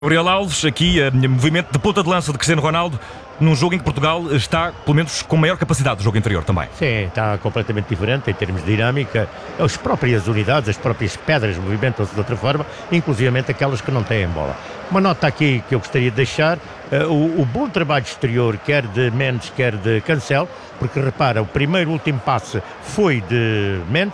Gabriel Alves, aqui, movimento de ponta de lança de Cristiano Ronaldo, num jogo em que Portugal está, pelo menos, com maior capacidade do jogo interior também. Sim, está completamente diferente em termos de dinâmica. As próprias unidades, as próprias pedras movimentam-se de outra forma, inclusivamente aquelas que não têm bola. Uma nota aqui que eu gostaria de deixar, o bom trabalho exterior, quer de Mendes, quer de Cancelo, porque repara, o primeiro último passe foi de Mendes,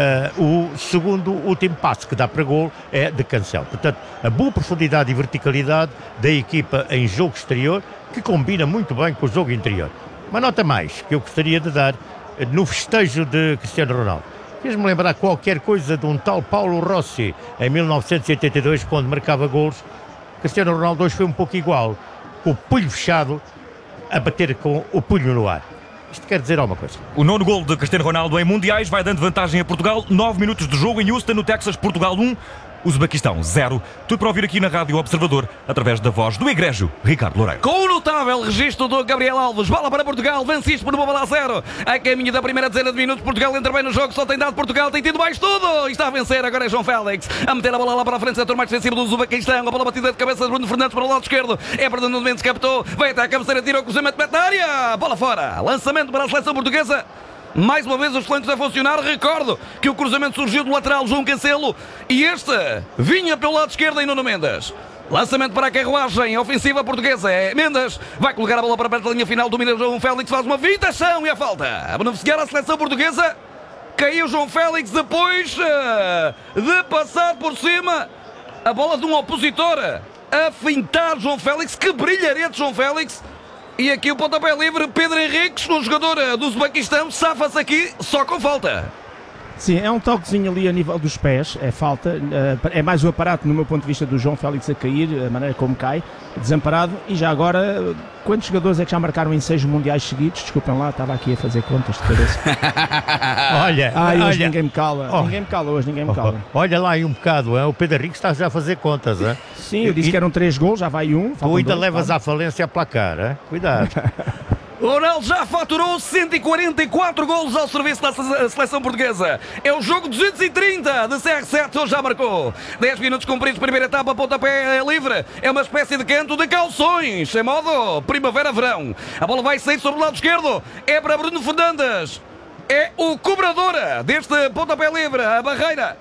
o segundo último passe que dá para gol é de Cancelo. Portanto, a boa profundidade e verticalidade da equipa em jogo exterior, que combina muito bem com o jogo interior. Uma nota mais que eu gostaria de dar no festejo de Cristiano Ronaldo. Fez-me lembrar qualquer coisa de um tal Paulo Rossi em 1982, quando marcava golos. Cristiano Ronaldo hoje foi um pouco igual, com o punho fechado a bater com o punho no ar. Isto quer dizer alguma coisa. O nono gol de Cristiano Ronaldo em Mundiais vai dando vantagem a Portugal. 9 minutos de jogo em Houston, no Texas. Portugal 1, Uzbequistão 0. Tudo para ouvir aqui na Rádio Observador, através da voz do egrégio Ricardo Loureiro. Com o notável registro do Gabriel Alves, bola para Portugal, vence isto por uma bola a 0. A caminho da primeira dezena de minutos, Portugal entra bem no jogo, só tem dado Portugal, tem tido mais tudo. E está a vencer, agora é João Félix a meter a bola lá para a frente, setor mais defensivo do Uzbequistão. A bola batida de cabeça de Bruno Fernandes para o lado esquerdo. É Fernando Mendes, captou, vai até a cabeceira, tira o cruzamento, mete na área. Bola fora, lançamento para a seleção portuguesa. Mais uma vez os flancos a funcionar. Recordo que o cruzamento surgiu do lateral João Cancelo e este vinha pelo lado esquerdo em Nuno Mendes. Lançamento para a carruagem ofensiva portuguesa. É Mendes, vai colocar a bola para perto da linha final. Domina João Félix, faz uma fintação e a falta a beneficiar a seleção portuguesa. Caiu João Félix depois de passar por cima a bola de um opositor a fintar João Félix. Que brilharete João Félix. E aqui o pontapé livre, Pedro Henriques, um jogador do Uzbequistão, safa-se aqui só com falta. Sim, é um toquezinho ali a nível dos pés, é falta, é mais o aparato no meu ponto de vista do João Félix a cair, a maneira como cai, desamparado. E já agora, quantos jogadores é que já marcaram em 6 mundiais seguidos? Desculpem lá, estava aqui a fazer contas de cabeça. Hoje ninguém me cala, ninguém me cala hoje, ninguém me cala. Olha lá aí um bocado, o Pedro Henrique está já a fazer contas. Sim, eu disse que eram 3 gols, já vai um. Tu ainda levas à falência a placar, cuidado. O Ronaldo já faturou 144 golos ao serviço da seleção portuguesa. É o jogo 230 de CR7, hoje já marcou. 10 minutos cumpridos, primeira etapa, pontapé livre. É uma espécie de canto de calções, em modo primavera-verão. A bola vai sair sobre o lado esquerdo. É para Bruno Fernandes. É o cobrador deste pontapé livre, a barreira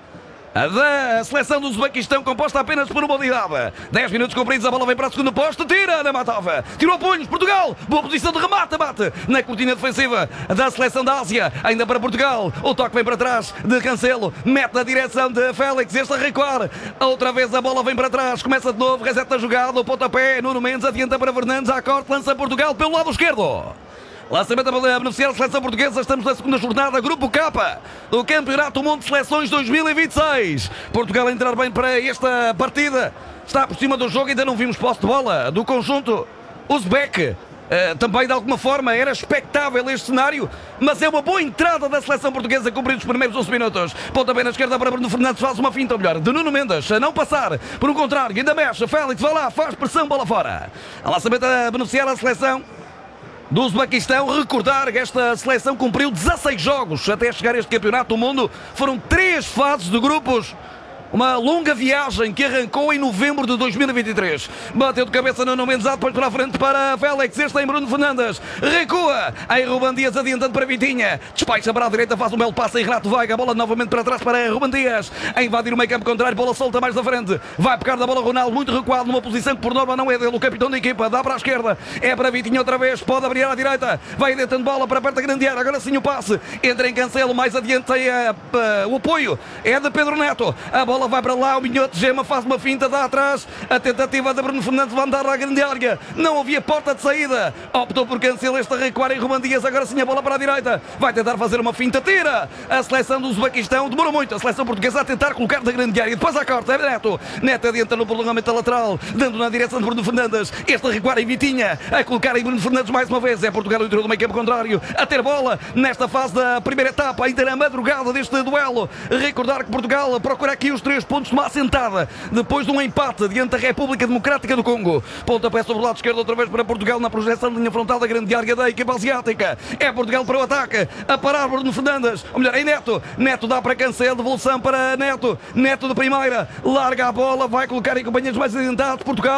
da seleção do Uzbequistão, composta apenas por uma unidade. 10 minutos cumpridos, a bola vem para o segundo posto, tira na Matova, tirou punhos, Portugal, boa posição de remate, bate na cortina defensiva da seleção da Ásia, ainda para Portugal, o toque vem para trás de Cancelo, mete na direção de Félix, este a recuar, outra vez a bola vem para trás, começa de novo, reseta a jogada, o pontapé, Nuno Mendes adianta para Fernandes, à corte, lança Portugal pelo lado esquerdo. Lançamento a beneficiar a seleção portuguesa. Estamos na segunda jornada, Grupo K do Campeonato do Mundo de Seleções 2026. Portugal a entrar bem para esta partida. Está por cima do jogo, ainda não vimos posse de bola do conjunto Uzbek. Também de alguma forma era expectável este cenário, mas é uma boa entrada da seleção portuguesa, cumprindo os primeiros 11 minutos. Pontapé na esquerda para Bruno Fernandes, faz uma finta, melhor, de Nuno Mendes, a não passar, por um contrário, ainda mexe, Félix vai lá, faz pressão, bola fora. A lançamento a beneficiar a seleção do Uzbequistão. Recordar que esta seleção cumpriu 16 jogos até chegar a este campeonato do mundo. Foram 3 fases de grupos. Uma longa viagem que arrancou em novembro de 2023. Bateu de cabeça no Mendes, depois para a frente para Félix. Este em Bruno Fernandes. Recua. Aí Ruben Dias adiantando para Vitinha. Despecha para a direita, faz um belo passe em Renato Veiga. A bola novamente para trás para Ruben Dias. A invadir o meio campo contrário. Bola solta mais da frente. Vai pegar da bola Ronaldo, muito recuado numa posição que por norma não é dele. O capitão da equipa dá para a esquerda. É para Vitinha outra vez. Pode abrir à direita. Vai adiantando bola para perto da grande área. Agora sim o passe. Entra em Cancelo. Mais adiante o apoio. É de Pedro Neto. A bola vai para lá, o Minhoto Gema faz uma finta, dá atrás, a tentativa de Bruno Fernandes vai andar à grande área, não havia porta de saída, optou por Cancelo, este a recuar em Ruben Dias, agora sim a bola para a direita, vai tentar fazer uma finta, tira a seleção do Uzbequistão, demorou muito a seleção portuguesa a tentar colocar da grande área, depois à corta, é Neto adianta no prolongamento lateral, dando na direção de Bruno Fernandes, este a recuar em Vitinha, a colocar em Bruno Fernandes mais uma vez, é Portugal o interior do meio campo contrário, a ter bola nesta fase da primeira etapa, ainda na madrugada deste duelo. Recordar que Portugal procura aqui os 3 3 pontos numa assentada, depois de um empate diante da República Democrática do Congo. Pontapé sobre o lado esquerdo, outra vez para Portugal, na projeção de linha frontal da grande área da equipa asiática. É Portugal para o ataque, a parar Bruno Fernandes, ou melhor, é Neto. Neto dá para Cancelo, devolução para Neto. Neto de primeira, larga a bola, vai colocar em companheiros mais adiantados. Portugal